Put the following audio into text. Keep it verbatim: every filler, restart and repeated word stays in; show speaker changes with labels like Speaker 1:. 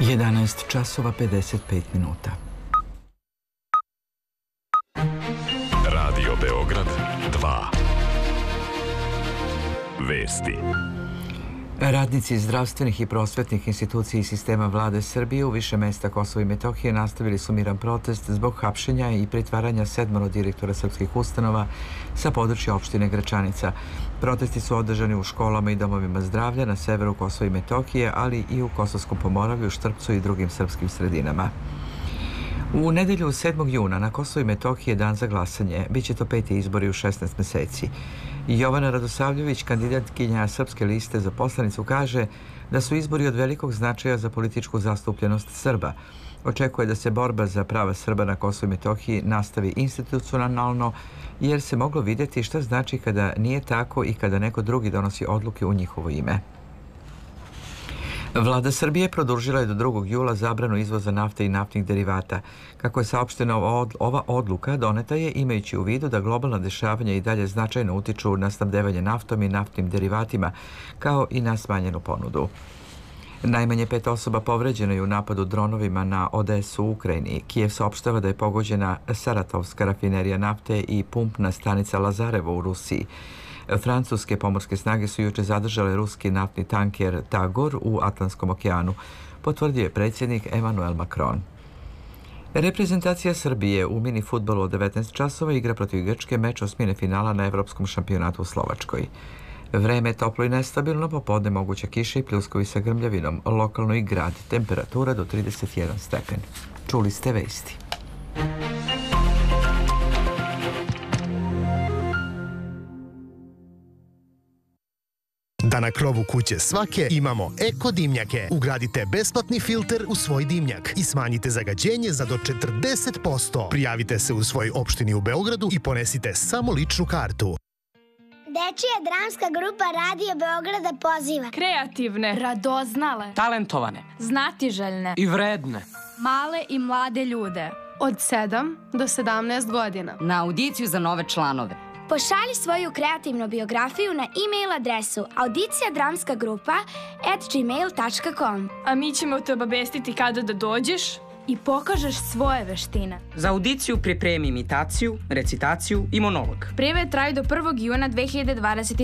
Speaker 1: jedanaest časova pedeset pet minuta.
Speaker 2: Radio Beograd dva. Vesti.
Speaker 1: Radnici zdravstvenih i prosvetnih institucija i sistema vlade Srbije u više mesta Kosova i Metohije nastavili su miran protest zbog hapšenja i pritvaranja sedmoro direktora srpskih ustanova sa područja opštine Gračanica. Protesti su održani u školama i domovima zdravlja na severu Kosova i Metohije, ali i u Kosovskom Pomoravlju, Štrpcu i drugim srpskim sredinama. U nedelju sedmog juna na Kosovu i Metohiji je dan za glasanje. Biće to peti izbori u šesnaest meseci. Jovana Radosavljević, kandidatkinja Srpske liste za poslanicu, kaže da su izbori od velikog značaja za političku zastupljenost Srba. Očekuje da se borba za prava Srba na Kosovu i Metohiji nastavi institucionalno, jer se moglo vidjeti šta znači kada nije tako i kada neko drugi donosi odluke u njihovo ime. Vlada Srbije produžila je do drugog jula zabranu izvoza nafte i naftnih derivata. Kako je saopšteno, ova odluka doneta je imajući u vidu da globalna dešavanja i dalje značajno utiču na snabdevanje naftom i naftnim derivatima, kao i na smanjenu ponudu. Najmanje pet osoba povređeno je u napadu dronovima na Odesu u Ukrajini. Kijev saopštava da je pogođena Saratovska rafinerija nafte i pumpna stanica Lazarevo u Rusiji. Francuske pomorske snage su juče zadržale ruski naftni tanker Tagor u Atlantskom okeanu, potvrdio je predsjednik Emmanuel Macron. Reprezentacija Srbije u mini fudbalu od devetnaest časova igra protiv Grčke meč osmine finala na Evropskom šampionatu u Slovačkoj. Vreme je toplo i nestabilno, popodne moguća kiša i pljuskovi sa grmljavinom, lokalno i grad, temperatura do trideset jedan stepen. Čuli ste vesti.
Speaker 3: Da na krovu kuće svake imamo eko dimnjake. Ugradite besplatni filter u svoj dimnjak i smanjite zagađenje za do četrdeset posto. Prijavite se u svojoj opštini u Beogradu i ponesite samo ličnu kartu.
Speaker 4: Dečija dramska grupa Radio Beograda poziva
Speaker 5: kreativne,
Speaker 6: radoznale,
Speaker 5: talentovane,
Speaker 6: znatiželjne
Speaker 5: i vredne,
Speaker 6: male i mlade ljude od sedam do sedamnaest godina
Speaker 7: na audiciju za nove članove.
Speaker 4: Pošalji svoju kreativnu biografiju na e-mail adresu audicija dramska grupa at gmail tačka com.
Speaker 5: A mi ćemo te obavestiti kada da dođeš
Speaker 6: i pokažeš svoje veštine.
Speaker 8: Za audiciju pripremi imitaciju, recitaciju i monolog.
Speaker 6: Prijave traju do prvog juna dve hiljade dvadeset